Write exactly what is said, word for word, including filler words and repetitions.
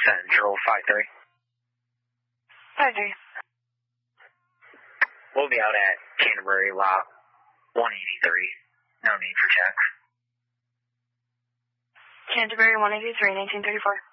Central five three. five three. We'll be out at Canterbury lot one eighty-three. No need for checks. Canterbury one eighty-three, nineteen thirty-four.